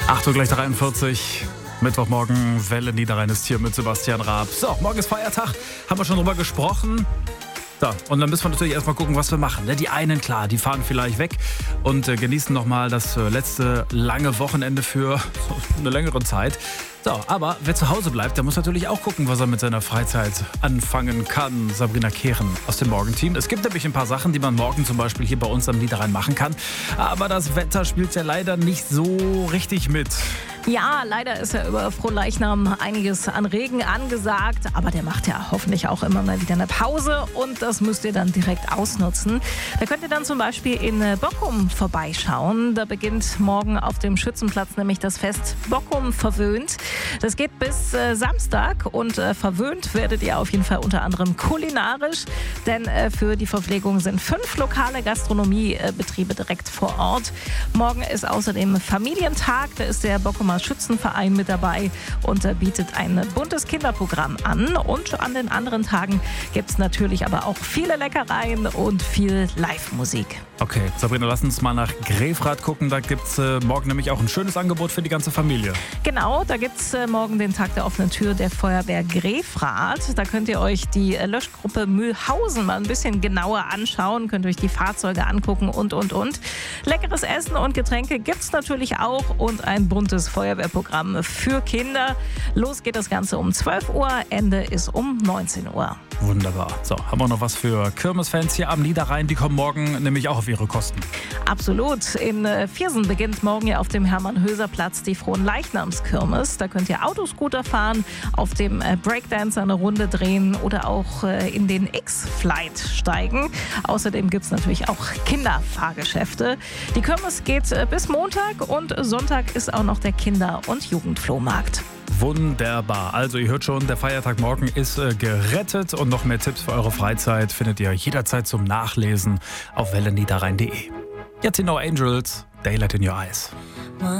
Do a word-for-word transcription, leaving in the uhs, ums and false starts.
acht Uhr gleich dreiundvierzig. Mittwochmorgen, Welle Niederrhein ist hier mit Sebastian Raab. So, morgen ist Feiertag, haben wir schon drüber gesprochen. So, und dann müssen wir natürlich erstmal gucken, was wir machen. Die einen, klar, die fahren vielleicht weg und äh, genießen nochmal das äh, letzte lange Wochenende für so eine längere Zeit. So, aber wer zu Hause bleibt, der muss natürlich auch gucken, was er mit seiner Freizeit anfangen kann. Sabrina Kehren aus dem Morgenteam. Es gibt nämlich ein paar Sachen, die man morgen zum Beispiel hier bei uns am Niederrhein machen kann. Aber das Wetter spielt ja leider nicht so richtig mit. Ja, leider ist ja über Frohleichnam einiges an Regen angesagt, aber der macht ja hoffentlich auch immer mal wieder eine Pause und das müsst ihr dann direkt ausnutzen. Da könnt ihr dann zum Beispiel in Bockum vorbeischauen. Da beginnt morgen auf dem Schützenplatz nämlich das Fest Bockum verwöhnt. Das geht bis äh, Samstag und äh, verwöhnt werdet ihr auf jeden Fall unter anderem kulinarisch, denn äh, für die Verpflegung sind fünf lokale Gastronomiebetriebe direkt vor Ort. Morgen ist außerdem Familientag, da ist der Bockumer Schützenverein mit dabei und äh, bietet ein buntes Kinderprogramm an. Und an den anderen Tagen gibt es natürlich aber auch viele Leckereien und viel Live-Musik. Okay, Sabrina, lass uns mal nach Grefrath gucken. Da gibt es äh, morgen nämlich auch ein schönes Angebot für die ganze Familie. Genau, da gibt es äh, morgen den Tag der offenen Tür der Feuerwehr Grefrath. Da könnt ihr euch die äh, Löschgruppe Mühlhausen mal ein bisschen genauer anschauen, könnt euch die Fahrzeuge angucken und, und, und. Leckeres Essen und Getränke gibt es natürlich auch und ein buntes Feuerwehrprogramm für Kinder. Los geht das Ganze um zwölf Uhr, Ende ist um neunzehn Uhr. Wunderbar. So, haben wir noch was für Kirmesfans hier am Niederrhein? Die kommen morgen nämlich auch auf ihre Kosten. Absolut. In Viersen beginnt morgen ja auf dem Hermann-Höser-Platz die Fronleichnamskirmes. Da könnt ihr Autoscooter fahren, auf dem Breakdancer eine Runde drehen oder auch in den X-Flight steigen. Außerdem gibt es natürlich auch Kinderfahrgeschäfte. Die Kirmes geht bis Montag und Sonntag ist auch noch der Kinder- und Jugendflohmarkt. Wunderbar. Also ihr hört schon, der Feiertag morgen ist äh, gerettet und noch mehr Tipps für eure Freizeit findet ihr jederzeit zum Nachlesen auf welle niederrhein punkt de. Jetzt die No Angels, Daylight in Your Eyes.